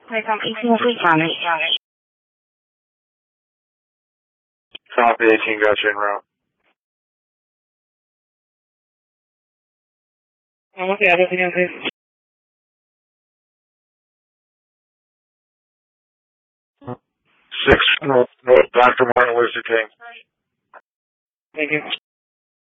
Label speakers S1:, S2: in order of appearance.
S1: 会from 18 Fleet County.
S2: Copy 18, got you en route.
S1: What's the address again, please?
S2: 6 North Dr. Martin Luther King.
S1: Thank you.